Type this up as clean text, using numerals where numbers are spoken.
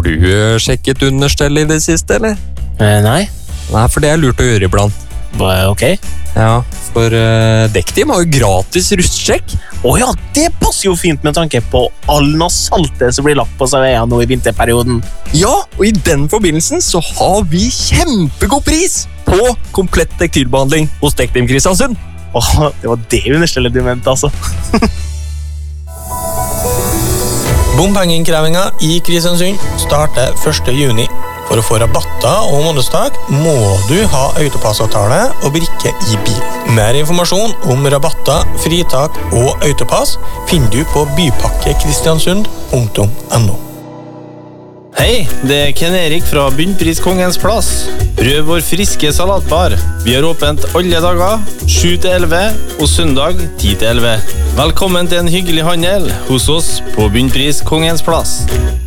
Har du sjekket understell I det siste, eller? Nei. Nei, for det lurt å gjøre iblant. Ok. Ja, for Dektim har jo gratis rustsjekk. Ja, det passer jo fint med tanke på all noe salte som blir lagt på seg nå I vinterperioden. Ja, og I den forbindelsen så har vi kjempegod pris på komplett tekstilbehandling hos Dektim Kristiansund. Det var det understellet du mente, altså. Bompengeinnkrevingen I Kristiansund starter 1. juni. For å få rabatter og månedstak må du ha autopassavtale og brikke I bil. Mer informasjon om rabatter, fritak og autopass finner du på bypakkekristiansund.no. Hei, det Ken Erik fra Bunnpris Kongens Plass. Prøv vår friske salatbar. Vi har åpent alle dager, 7-11 og søndag 10-11. Velkommen til en hyggelig handel hos oss på Bunnpris Kongens Plass.